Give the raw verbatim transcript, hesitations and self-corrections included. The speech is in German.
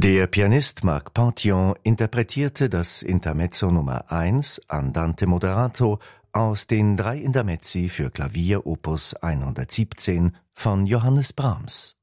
Der Pianist Marc Panthion interpretierte das Intermezzo Nummer eins Andante Moderato aus den drei Intermezzi für Klavier Opus hundertsiebzehn von Johannes Brahms.